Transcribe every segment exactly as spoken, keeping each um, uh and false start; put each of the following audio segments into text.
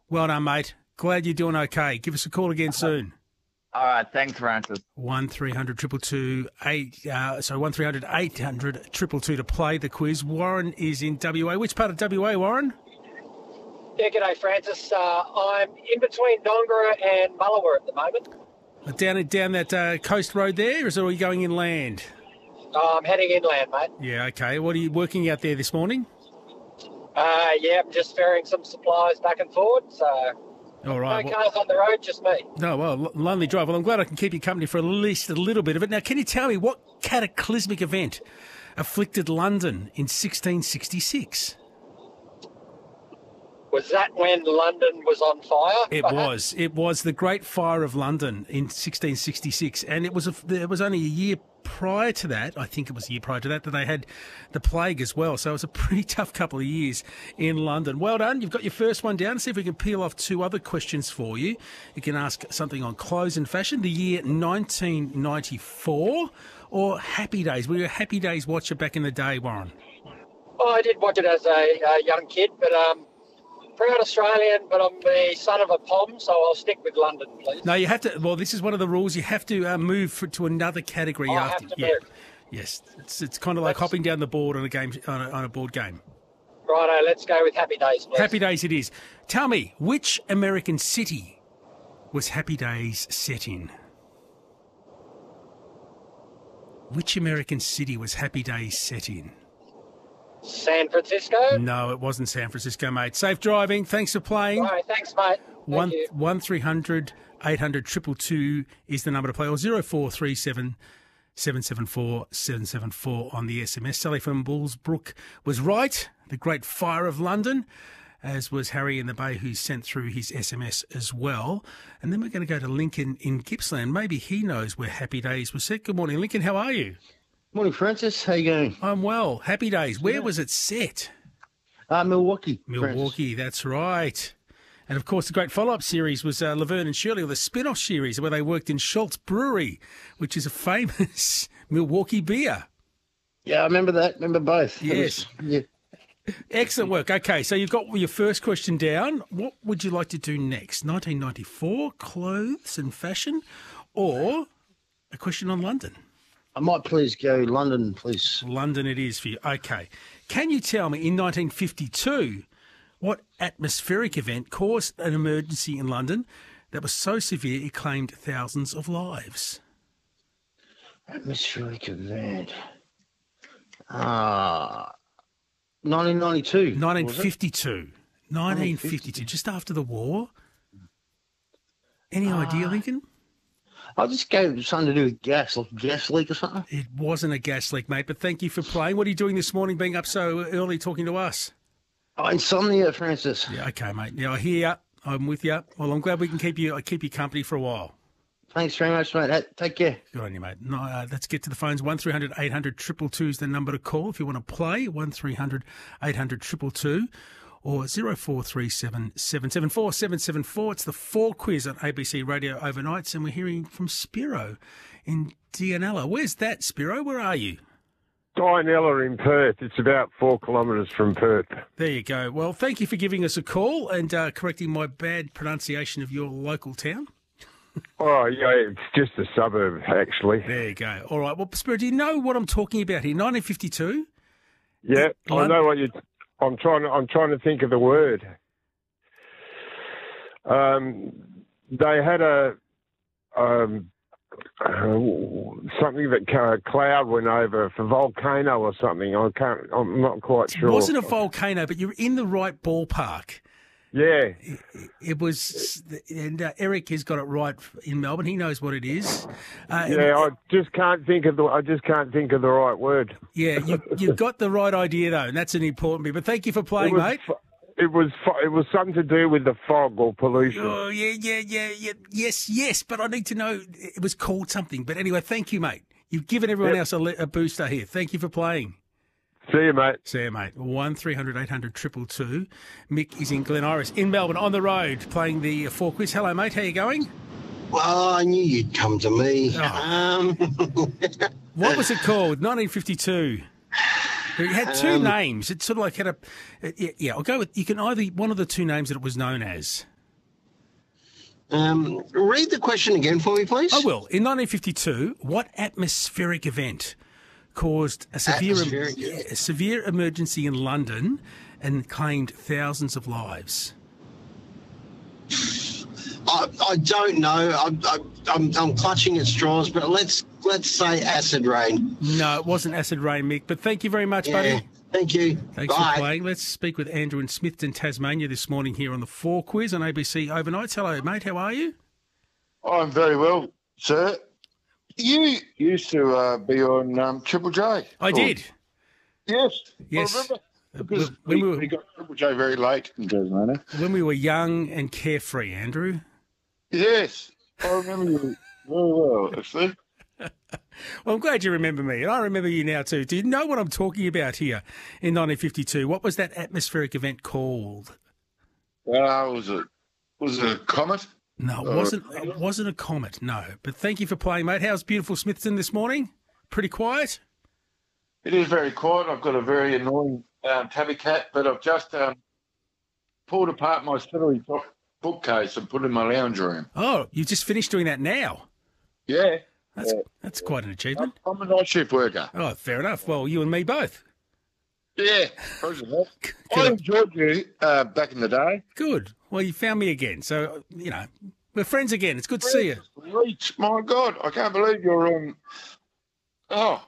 Well done, mate. Glad you're doing okay. Give us a call again soon. All right, thanks, Francis. One three hundred two two two eight. Uh, so one three hundred eight hundred two two two to play the quiz. Warren is in W A. Which part of W A, Warren? Yeah, g'day, Francis. Uh, I'm in between Nongara and Mullawa at the moment. Down down that uh, coast road there, or are you going inland? Uh, I'm heading inland, mate. Yeah, okay. What are you working out there this morning? Uh, yeah, I'm just ferrying some supplies back and forward, so All right. no well, cars on the road, just me. No, well, lonely drive. Well, I'm glad I can keep you company for at least a little bit of it. Now, can you tell me what cataclysmic event afflicted London in sixteen sixty-six? Was that when London was on fire? It was. It was the Great Fire of London in sixteen sixty-six, and it was a, it was only a year prior to that. I think it was a year prior to that that they had the plague as well. So it was a pretty tough couple of years in London. Well done. You've got your first one down. See if we can peel off two other questions for you. You can ask something on clothes and fashion. The year nineteen ninety-four or Happy Days. Were you a Happy Days watcher back in the day, Warren? Oh, I did watch it as a, a young kid, but um, proud Australian, but I'm the son of a P O M, so I'll stick with London, please. No, you have to. Well, this is one of the rules. You have to uh, move for, to another category Oh, I after. have to yeah. move. Yes, it's it's kind of like That's- hopping down the board on a game on a, on a board game. Righto, let's go with Happy Days, please. Happy Days it is. Tell me, which American city was Happy Days set in? Which American city was Happy Days set in? San Francisco? No, it wasn't San Francisco, mate. Safe driving. Thanks for playing. All right, thanks, mate. Thank One you. one three hundred eight hundred triple two is the number to play, or zero four three seven seven seven four seven seven four on the S M S. Sally from Bullsbrook was right. The Great Fire of London, as was Harry in the Bay, who sent through his S M S as well. And then we're going to go to Lincoln in Gippsland. Maybe he knows where Happy Days was set. Good morning, Lincoln. How are you? Morning, Francis. How you going? I'm well. Happy Days. Where was it set? Uh, Milwaukee. Milwaukee, that's right. And, of course, the great follow-up series was uh, Laverne and Shirley, or the spin-off series, where they worked in Schultz Brewery, which is a famous Milwaukee beer. Yeah, I remember that. Remember both. That Yes. was- yeah. Excellent work. Okay, so you've got your first question down. What would you like to do next? nineteen ninety-four, clothes and fashion, or a question on London? I might please go London, please. London it is for you. Okay. Can you tell me, in nineteen fifty-two, what atmospheric event caused an emergency in London that was so severe it claimed thousands of lives? Atmospheric event. Ah, nineteen ninety-two. nineteen was it? fifty-two. nineteen fifty-two, just after the war. Any idea, Lincoln? I'll just go with something to do with gas, like gas leak or something. It wasn't a gas leak, mate, but thank you for playing. What are you doing this morning, being up so early talking to us? Oh, insomnia, Francis. Yeah, okay, mate. Yeah, I hear you. I'm with you. Well, I'm glad we can keep you keep you company for a while. Thanks very much, mate. Hey, take care. Good on you, mate. No, uh, let's get to the phones. one three hundred eight hundred two two two is the number to call if you want to play. one three hundred eight hundred two two two or zero four three seven seven seven four seven seven four. It's the Four Quiz on A B C Radio Overnights, and we're hearing from Spiro in Dianella. Where's that, Spiro? Where are you? Dianella in Perth. It's about four kilometres from Perth. There you go. Well, thank you for giving us a call and uh, correcting my bad pronunciation of your local town. Oh, yeah, it's just a suburb, actually. There you go. All right. Well, Spiro, do you know what I'm talking about here? nineteen fifty-two? Yeah, I Lon- know what you. I'm trying. To, I'm trying to think of the word. Um, they had a um, uh, something that uh, cloud went over for volcano or something. I can't. I'm not quite It sure. wasn't a volcano, but you're in the right ballpark. Yeah. It, it was, and uh, Eric has got it right in Melbourne. He knows what it is. Uh, Yeah, I just can't think of the. I just can't think of the right word. yeah, you, you've got the right idea though, and that's an important bit. But thank you for It playing, was, mate. fo- it was. fo- It was something to do with the fog or pollution. Oh yeah, yeah, yeah, yeah, yes, yes. But I need to know it was called something. But anyway, thank you, mate. You've given everyone Yep. else a, le- a booster here. Thank you for playing. See you, mate. See you, mate. one three hundred eight hundred two two two. Mick is in Glen Iris, in Melbourne, on the road, playing the Four Quiz. Hello, mate. How you going? Well, I knew you'd come to me. Oh. Um, What was it called? nineteen fifty-two. It had two Um, names. It sort of like had a. uh, Yeah, yeah, I'll go with. You can either one of the two names that it was known as. Um, read the question again for me, please. I will. In nineteen fifty-two, what atmospheric event caused a severe, Atmospheric, yeah, yes. a severe emergency in London and claimed thousands of lives? I, I don't know. I'm, I'm, I'm clutching at straws, but let's let's say acid rain. No, it wasn't acid rain, Mick, but thank you very much, Yeah. buddy. Thank you. Thanks Bye. for playing. Let's speak with Andrew in Smithton, Tasmania this morning here on the Four Quiz on A B C Overnights. Hello, mate. How are you? I'm very well, sir. You used to uh, be on um, Triple J. I Or- did. Yes. Yes. I remember. Uh, Because when we, we were- we got Triple J very late in Tasmania. When we were young and carefree, Andrew. Yes. I remember you very well, actually. Well, I'm glad you remember me, and I remember you now too. Do you know what I'm talking about here in nineteen fifty-two? What was that atmospheric event called? Uh, was it was it a comet? No, it Uh, wasn't. It wasn't a comet. No, but thank you for playing, mate. How's beautiful Smithton this morning? Pretty quiet. It is very quiet. I've got a very annoying um, tabby cat, but I've just um, pulled apart my celery top bookcase and put it in my lounge room. Oh, you've just finished doing that now. Yeah. That's Yeah. that's quite an I'm, achievement. I'm a night shift worker. Oh, fair enough. Well, you and me both. Yeah. I enjoyed you uh, back in the day. Good. Well, you found me again, so you know we're friends again. It's good to see you. Reach, my God, I can't believe you're on. Oh,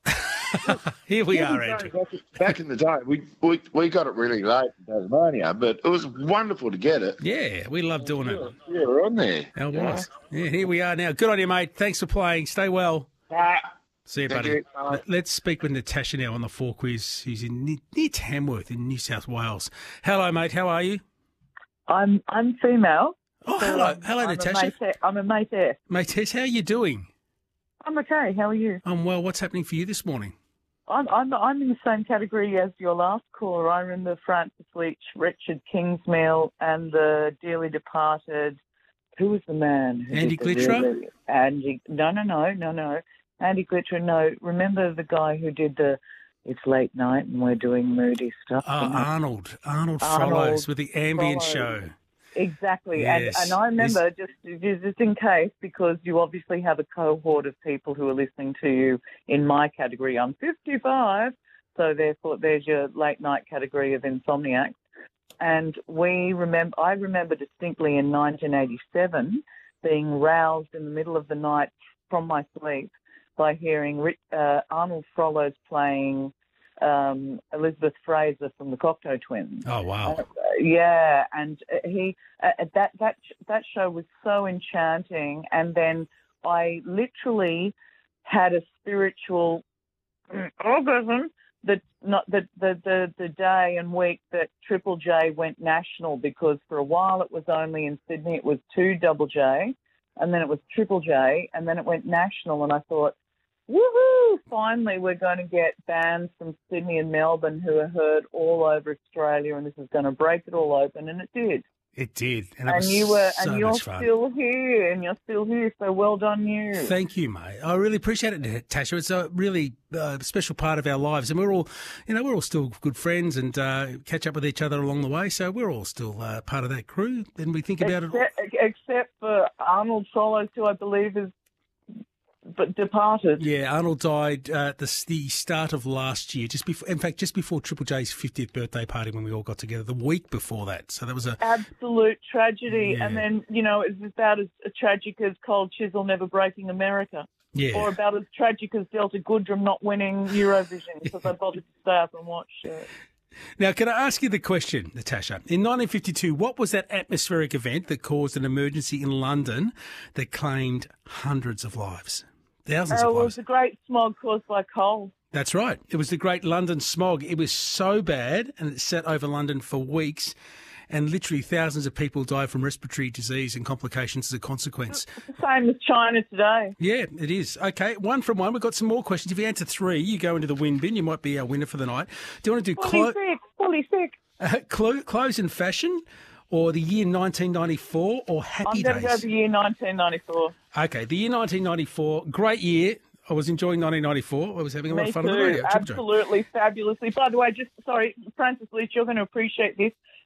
Here we are, Andrew. back in the day, we, we we got it really late in Tasmania, but it was wonderful to get it. Yeah, we love doing it. Yeah, we're on there. It was. Yeah, here we are now. Good on you, mate. Thanks for playing. Stay well. Ah, See you, Thank buddy. you. Bye. Let- Let's speak with Natasha now on the Four Quiz, who's in near, near Tamworth in New South Wales. Hello, mate. How are you? I'm I'm female. Oh, so hello. I'm- Hello, I'm Natasha. A mate, I'm a mate there. Mate, Tess, how are you doing? I'm okay. How are you? I'm well. What's happening for you this morning? I'm I'm I'm in the same category as your last caller. I remember Francis Leach, Richard Kingsmill, and the dearly departed. Who was the man? who Andy did the Glitterer? really- Andy. No, no, no, no, no. Andy Glitterer. No. Remember the guy who did the? It's late night and we're doing moody stuff. Oh, you know? Arnold. Arnold Arnold Frollos with the ambient Frollo. show. Exactly, Yes. and and I remember just just in case, because you obviously have a cohort of people who are listening to you. In my category, I'm fifty-five, so therefore there's your late night category of insomniacs. And we remember, I remember distinctly in nineteen eighty-seven being roused in the middle of the night from my sleep by hearing Ri- uh, Arnold Frollo's playing um, Elizabeth Fraser from the Cocteau Twins. Oh, wow. Uh, yeah, and uh, he uh, that that that show was so enchanting, and then I literally had a spiritual orgasm that not the, the the the day and week that Triple J went national, because for a while it was only in Sydney, it was two Double J, and then it was Triple J, and then it went national, and I thought, woohoo! Finally, we're going to get bands from Sydney and Melbourne who are heard all over Australia, and this is going to break it all open, and it did. It did. And, it And was you were, so and you're much fun. still here, and you're still here. So well done, you. Thank you, mate. I really appreciate it, Natasha. It's a really uh, special part of our lives, and we're all, you know, we're all still good friends and uh, catch up with each other along the way. So we're all still uh, part of that crew, and we think about it. except, except for Arnold Frollo, who I believe is but departed. Yeah, Arnold died uh, at the, the start of last year, just before, in fact, just before Triple J's fiftieth birthday party when we all got together. The week before that, so that was a Absolute tragedy. Yeah. And then, you know, it's about as tragic as Cold Chisel never breaking America. yeah. Or about as tragic as Delta Goodrum not winning Eurovision, because I bothered to stay up and watch it. Now, can I ask you the question, Natasha? In nineteen fifty-two, what was that atmospheric event that caused an emergency in London that claimed hundreds of lives? Thousands Oh, of well, it lives. was a great smog caused by coal. That's right. It was the Great London Smog. It was so bad, and it sat over London for weeks, and literally thousands of people died from respiratory disease and complications as a consequence. It's the same as China today. Yeah, it is. Okay, one from one. We've got some more questions. If you answer three, you go into the win bin. You might be our winner for the night. Do you want to do Fully clo- sick, fully sick. uh, clo- clothes and fashion, or the year nineteen ninety-four, or Happy I'm going to go Days? the year nineteen ninety-four. Okay, the year nineteen ninety-four. Great year. I was enjoying nineteen ninety-four. I was having a lot Me of fun on the too. radio. Triple J. Absolutely, fabulously. By the way, just sorry, Francis Leach, you're going to appreciate this.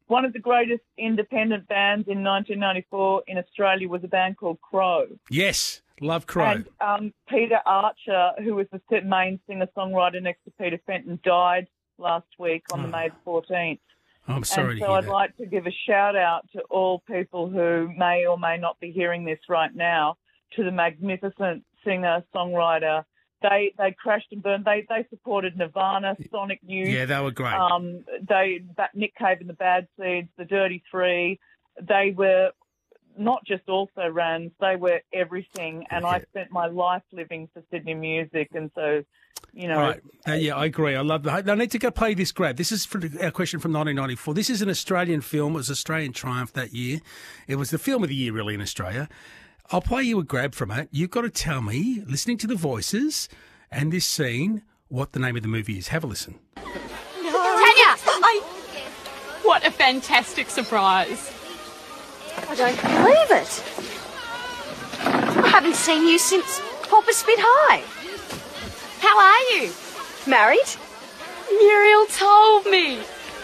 one of the greatest independent bands in nineteen ninety-four in Australia was a band called Crow. Yes, love Crow. And um, Peter Archer, who was the main singer-songwriter next to Peter Fenton, died last week on Oh. the May the fourteenth. I'm sorry and to so hear I'd that. like to give a shout-out to all people who may or may not be hearing this right now, to the magnificent singer-songwriter. They they crashed and burned. They they supported Nirvana, Sonic Youth. Yeah, they were great. Um, they that Nick Cave and the Bad Seeds, the Dirty Three. They were not just also Rans. They were everything. And I spent my life living for Sydney music. And so, you know, All right. Uh, yeah, I agree. I love that. I need to go play this grab. This is for our question from nineteen ninety-four. This is an Australian film. It was Australian Triumph that year. It was the film of the year, really, in Australia. I'll play you a grab from it. You've got to tell me, listening to the voices and this scene, what the name of the movie is. Have a listen. Tanya, I... What a fantastic surprise. I don't believe it. I haven't seen you since Popper Spit High. How are you? Married? Muriel told me.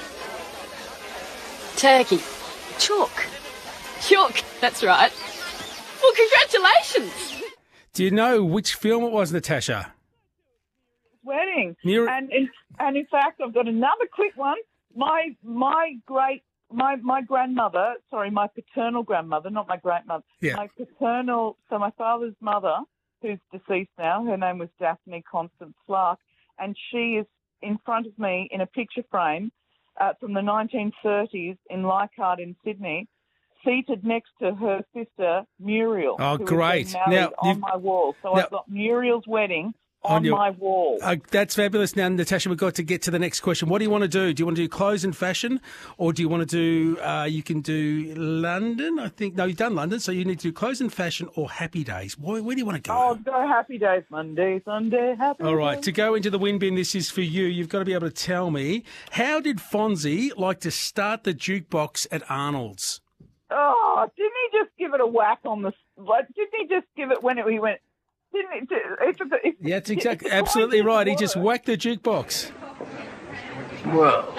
Turkey. Chook. York, that's right. Well, congratulations. Do you know which film it was, Natasha? wedding. You're- And in, and in fact, I've got another quick one. My my great my my grandmother, sorry, my paternal grandmother, not my great mother. Yeah. My paternal, so my father's mother, who's deceased now, her name was Daphne Constance Slark, and she is in front of me in a picture frame uh, from the nineteen thirties in Leichhardt in Sydney, seated next to her sister Muriel. Oh, who is great. being married Now, on you've- my wall. So now- I've got Muriel's wedding On on your- my wall. Uh, that's fabulous. Now, Natasha, we've got to get to the next question. What do you want to do? Do you want to do clothes and fashion, or do you want to do, uh, you can do London? I think, no, you've done London, so you need to do clothes and fashion or happy days. Where, where do you want to go? Oh, go happy days, Monday, Sunday, happy All right, days. to go into the win bin, this is for you. You've got to be able to tell me, how did Fonzie like to start the jukebox at Arnold's? Oh, didn't he just give it a whack on the... Like, didn't he just give it when it, he went... Didn't he... It's, it's, Yeah, that's exactly, absolutely right. He just whacked the jukebox. Whoa.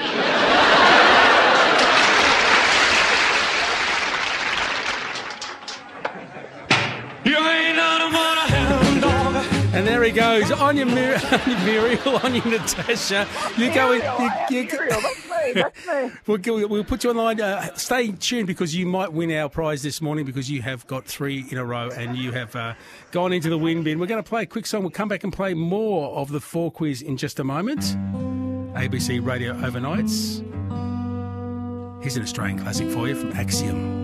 And there he goes. On your, Mir- on your Muriel, on your Natasha. You go in. You, you, Muriel, that's me, that's me. We'll, go- we'll put you on the line. Uh, stay tuned because you might win our prize this morning because you have got three in a row and you have uh, gone into the win bin. We're going to play a quick song. We'll come back and play more of the four quiz in just a moment. A B C Radio Overnights. Here's an Australian classic for you from Axiom.